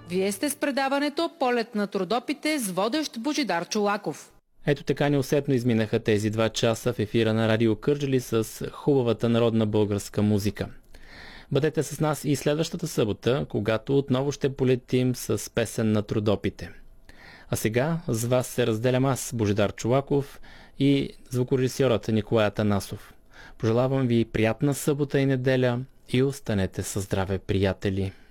Вие сте с предаването "Полет на трудопите" с водещ Божидар Чолаков. Ето така неусетно изминаха тези 2 часа в ефира на Радио Кърджали с хубавата народна българска музика. Бъдете с нас и следващата събота, когато отново ще полетим с песен на трудопите. А сега с вас се разделям аз, Божидар Чолаков, и звукорежисьорът Николай Атанасов. Пожелавам ви приятна събота и неделя и останете със здраве, приятели!